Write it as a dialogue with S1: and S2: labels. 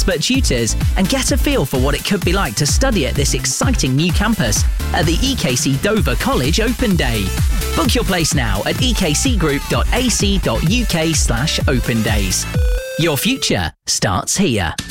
S1: expert tutors and get a feel for what it could be like to study at this exciting new campus at the EKC Dover College Open Day. Book your place now at ekcgroup.ac.uk/open days. Your future starts here.